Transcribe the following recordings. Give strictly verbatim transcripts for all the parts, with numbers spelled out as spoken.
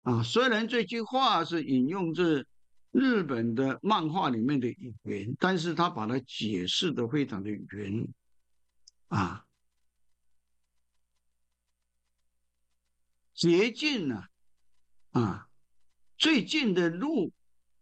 啊。虽然这句话是引用自日本的漫画里面的语言，但是他把它解释的非常的圆啊。捷径呢啊，最近的路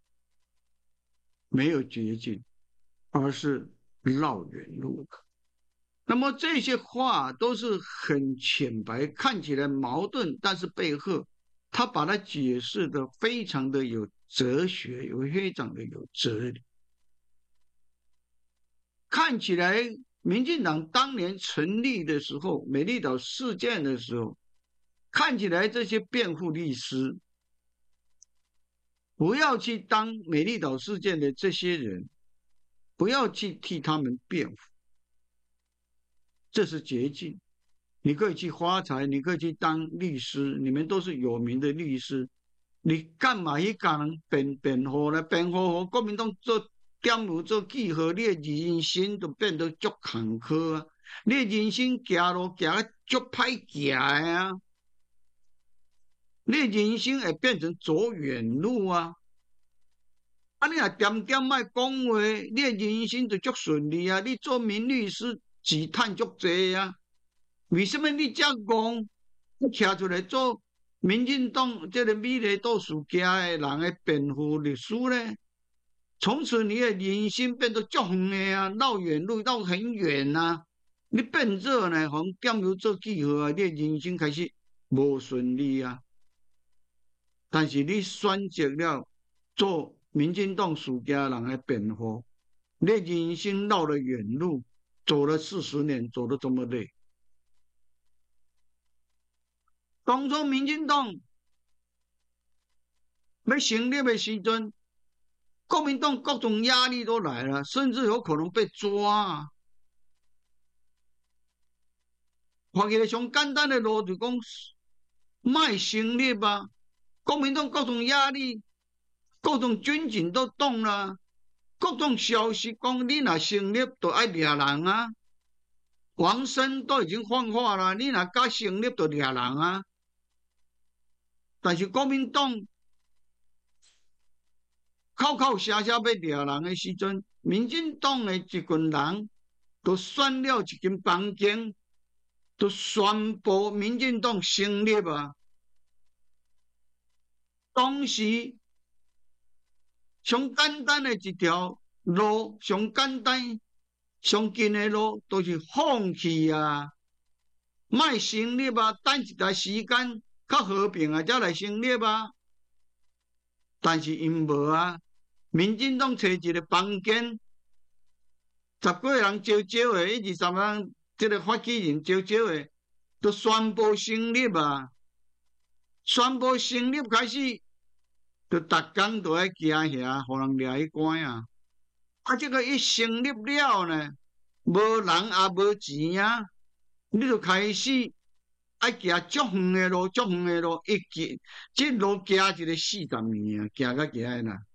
没有捷径，而是绕远路。那么这些话都是很浅白，看起来矛盾，但是背后他把它解释的非常的有哲学，有非常的有哲理。看起来民进党当年成立的时候，美丽岛事件的时候，看起来这些辩护律师不要去当美丽岛事件的这些人，不要去替他们辩护，这是捷径。你可以去发财，你可以去当律师，你们都是有名的律师，你干嘛去甲人辩辩护呢？辩护和国民党做点有做记号，你的人生就变得足坎坷啊！你的人生行路行啊足歹行的啊！你的人生会变成走远路啊！啊，你若点点卖讲话，你的人生就足顺利啊！你做名律师，钱赚足济啊！为什么你遮戆，你徛出来做民进党这个美丽岛事件的人的辩护律师呢？从此你的人生变得足远的啊，绕远路，绕很远啊！你变做呢，从点油做记号啊，你的人生开始无顺利啊。但是你选择了做民进党事件人的辩护，你的人生绕了远路，走了四十年，走得这么累。当初民进党要成立的时阵，国民党各种压力都来了，甚至有可能被抓啊。看起来上简单的路就讲，卖成立啊！国民党各种压力，各种军警都动了，各种消息讲你若成立，就要抓人啊。王生都已经放话了，你若敢成立，就抓人啊。但是国民党口口声声要抓人的时阵，民进党的一群人都选了一间房间，都宣布民进党成立啊。当时上简单的一条路，上简单、上近的路，都是放弃啊，卖成立啊，等一段时间较和平啊，才来成立啊。但是因无啊。民进党找一个房间，十几个人招招的，一二三人，这个发起人招招的，都宣布成立啊！宣布成立开始，就逐工都爱惊遐，互人掠去关啊！啊，这个一成立了呢，无人也无钱啊，你就开始爱行足远的路，足远的路，一行，这路行一个四十年啊，行到行的啦。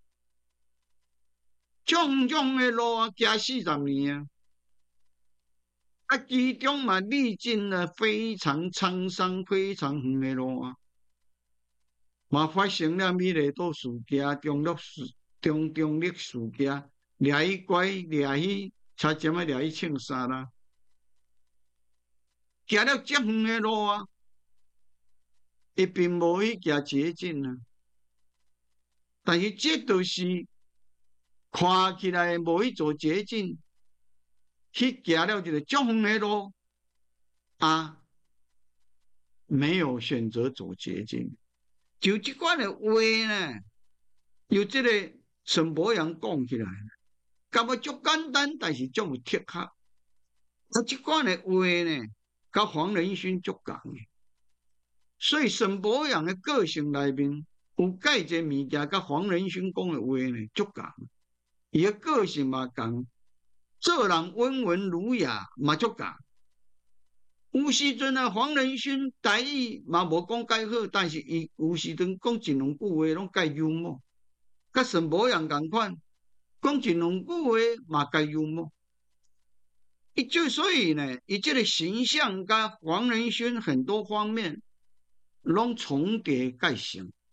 种种的路啊，行四十年啊，啊，其中嘛历经了非常沧桑、非常远的路啊，嘛发生了美丽岛事件、中立事、中中立事件，掠去拐、掠去差点啊掠去枪杀啦，行了这远的路啊，伊并无去行捷径啊，但是这都是。看起来无去做捷径，去行了一个足远的路啊，没有选择走捷径。就这款的话呢，由这个陈柏阳讲起来，感觉足简单，但是足有贴合。啊，这款的话呢，甲黄仁勋足共的，所以陈柏阳的个性内面有介济物件，甲黄仁勋讲的话呢足共。伊个个性嘛共，做人温文儒雅嘛足共。有时阵啊，黄仁勋台语嘛无讲介好，但是伊有时阵讲一两句话拢介幽默，甲沈博阳共款，讲一两句话嘛介幽默。伊就所以呢，伊这个形象甲黄仁勋很多方面拢重叠介像。